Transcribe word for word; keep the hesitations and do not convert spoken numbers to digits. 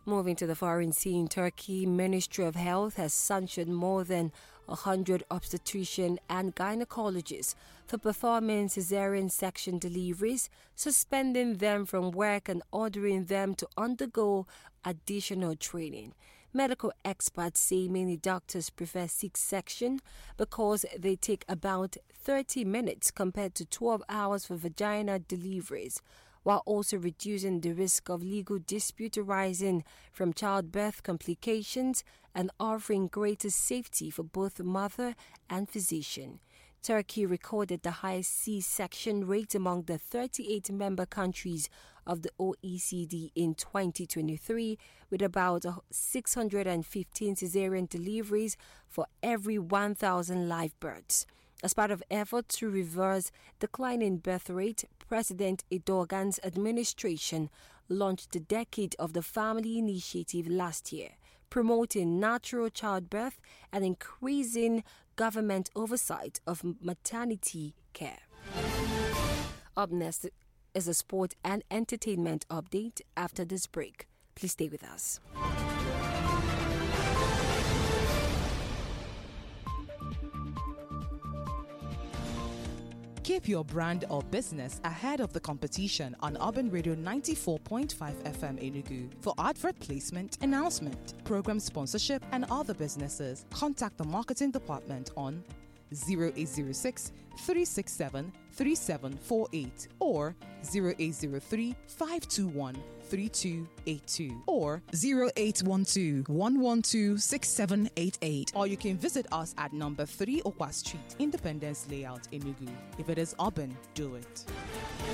Moving to the foreign scene, Turkey Ministry of Health has sanctioned more than one hundred obstetrician and gynecologists for performing cesarean section deliveries, suspending them from work and ordering them to undergo additional training. Medical experts say many doctors prefer C-section because they take about thirty minutes compared to twelve hours for vaginal deliveries, while also reducing the risk of legal dispute arising from childbirth complications and offering greater safety for both the mother and physician. Turkey recorded the highest C-section rate among the thirty-eight member countries of the O E C D in twenty twenty-three, with about six hundred fifteen cesarean deliveries for every one thousand live births. As part of efforts to reverse declining birth rate, President Erdogan's administration launched the Decade of the Family initiative last year, promoting natural childbirth and increasing government oversight of maternity care. Up next is a sport and entertainment update after this break. Please stay with us. Keep your brand or business ahead of the competition on Urban Radio ninety-four point five F M Enugu. For advert placement, announcement, program sponsorship, and other businesses, contact the marketing department on zero eight zero six, three six seven, three seven four eight or zero eight zero three, five two one, three two eight two or zero eight one two, one one two, six seven eight eight. Or you can visit us at number three Okwa Street, Independence Layout, Enugu. If it is urban, do it.